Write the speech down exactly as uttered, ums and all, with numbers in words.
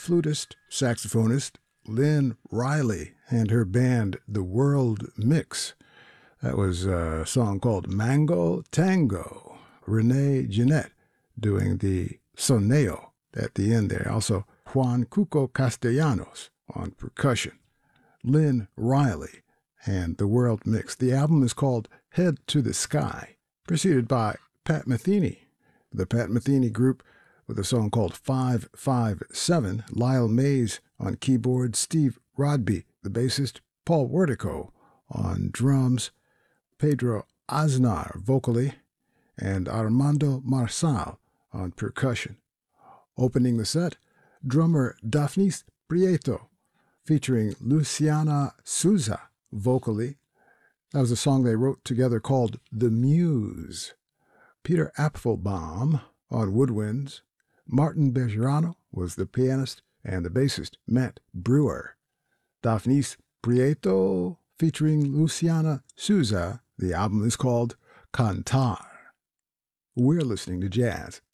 flutist, saxophonist Lynn Riley and her band The World Mix. That was a song called Mango Tango. Renee Jeanette doing the soneo at the end there. Also, Juan Cuco Castellanos on percussion. Lynn Riley and The World Mix. The album is called Head to the Sky, preceded by Pat Metheny, the Pat Metheny Group, with a song called five five seven. Lyle Mays on keyboard, Steve Rodby, the bassist, Paul Wertico on drums, Pedro Aznar vocally, and Armando Marsal on percussion. Opening the set, drummer Daphnis Prieto, featuring Luciana Souza vocally. That was a song they wrote together called The Muse. Peter Apfelbaum on woodwinds. Martin Bejarano was the pianist, and the bassist, Matt Brewer. Daphnis Prieto featuring Luciana Souza. The album is called Cantar. We're listening to jazz